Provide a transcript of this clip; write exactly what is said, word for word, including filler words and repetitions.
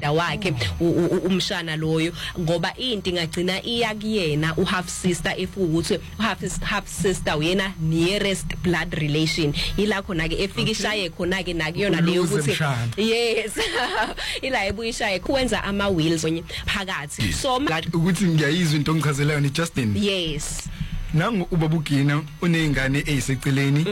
ubrother wakhe umshana loyo ngoba into ingagcina iya kuyena u half sister if ukuthi half half sister uyena nearest blood relation ila khona ke efika ishaye khona ke nakuyona leyo ukuthi yes ila ebuyishaye kwenza ama wheels onye phakathi so ukuthi ngiyayizwa into ongichazelayo ni Justin yes nangu ubabugina unezingane eziseceleni